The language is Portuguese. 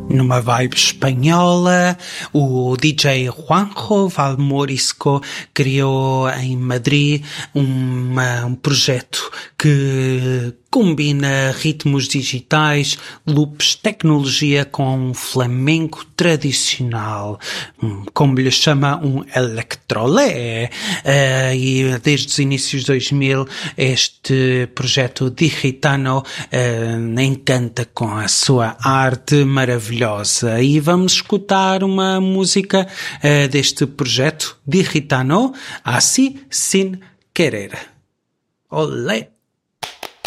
Numa vibe espanhola, o DJ Juanjo Valmorisco criou em Madrid um projeto que combina ritmos digitais, loops, tecnologia com um flamenco tradicional, como lhe chama um electrolé. E desde os inícios de 2000 este projeto Digitano encanta com a sua arte maravilhosa. E vamos escutar uma música deste projeto Digitano, Así Sin Querer. Olé!